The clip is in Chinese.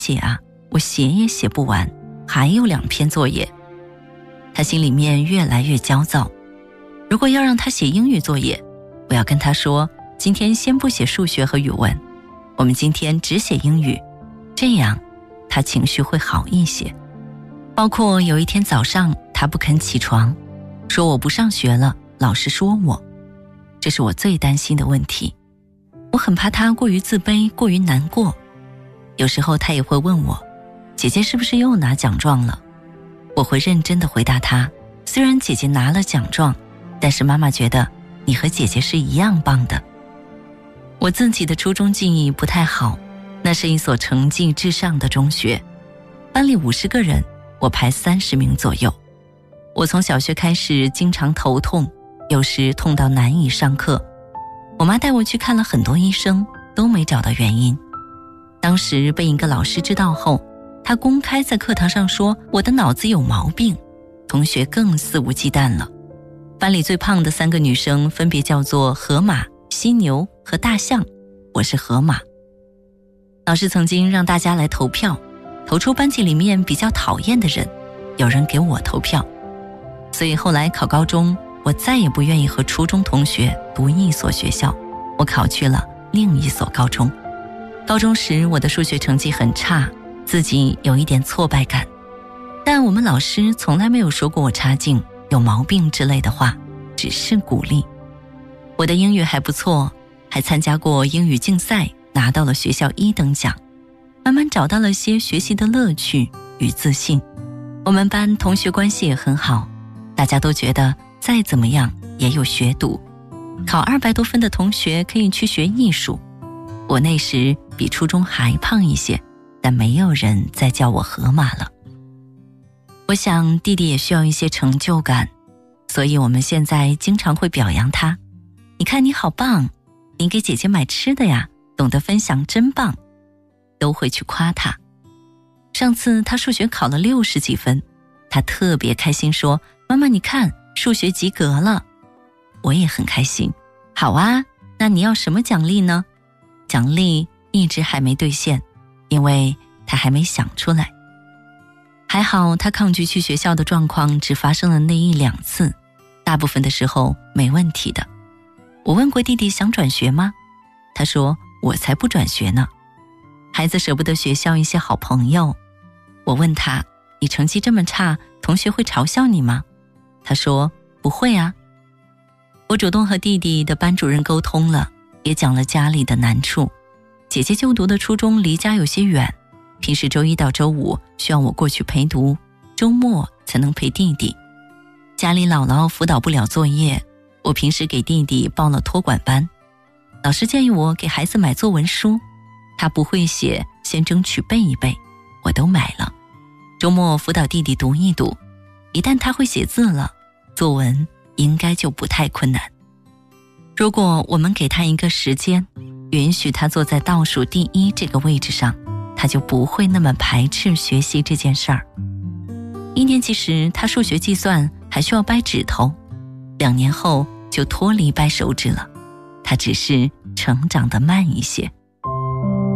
姐啊，我写也写不完，还有2篇作业。他心里面越来越焦躁。如果要让他写英语作业，我要跟他说，今天先不写数学和语文，我们今天只写英语，这样他情绪会好一些。包括有一天早上他不肯起床，说我不上学了，老师说我。这是我最担心的问题。我很怕他过于自卑，过于难过。有时候他也会问我，姐姐是不是又拿奖状了？我会认真地回答他，虽然姐姐拿了奖状，但是妈妈觉得你和姐姐是一样棒的。我自己的初中记忆不太好，那是一所成绩至上的中学，班里50个人，我排30名左右。我从小学开始经常头痛，有时痛到难以上课。我妈带我去看了很多医生，都没找到原因。当时被一个老师知道后，他公开在课堂上说我的脑子有毛病，同学更肆无忌惮了。班里最胖的3个女生分别叫做河马、犀牛和大象，我是河马。老师曾经让大家来投票，投出班级里面比较讨厌的人，有人给我投票。所以后来考高中，我再也不愿意和初中同学读一所学校，我考去了另一所高中。高中时我的数学成绩很差，自己有一点挫败感，但我们老师从来没有说过我差劲、有毛病之类的话，只是鼓励。我的英语还不错，还参加过英语竞赛，拿到了学校1等奖，慢慢找到了些学习的乐趣与自信。我们班同学关系也很好，大家都觉得再怎么样也有学读，考200多分的同学可以去学艺术。我那时比初中还胖一些，但没有人再叫我河马了。我想弟弟也需要一些成就感，所以我们现在经常会表扬他。你看你好棒，你给姐姐买吃的呀，懂得分享真棒，都会去夸他。上次他数学考了60几分，他特别开心说，妈妈你看数学及格了。我也很开心。好啊，那你要什么奖励呢？奖励一直还没兑现，因为他还没想出来。还好他抗拒去学校的状况只发生了那1、2次，大部分的时候没问题的。我问过弟弟想转学吗？他说我才不转学呢。孩子舍不得学校一些好朋友。我问他，你成绩这么差，同学会嘲笑你吗？他说不会啊。我主动和弟弟的班主任沟通了，也讲了家里的难处。姐姐就读的初中离家有些远，平时周1到周5需要我过去陪读，周末才能陪弟弟。家里姥姥辅导不了作业，我平时给弟弟报了托管班。老师建议我给孩子买作文书，他不会写，先争取背一背，我都买了。周末辅导弟弟读一读，一旦他会写字了，作文应该就不太困难。如果我们给他一个时间，允许他坐在倒数第1这个位置上，他就不会那么排斥学习这件事儿。1年级时他数学计算还需要掰指头，2年后就脱离掰手指了，他只是成长得慢一些。